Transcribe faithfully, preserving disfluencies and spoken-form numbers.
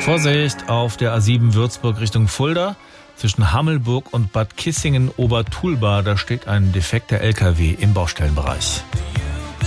Vorsicht auf der A sieben Würzburg Richtung Fulda. Zwischen Hammelburg und Bad Kissingen-Obertulba, da steht ein defekter L K W im Baustellenbereich.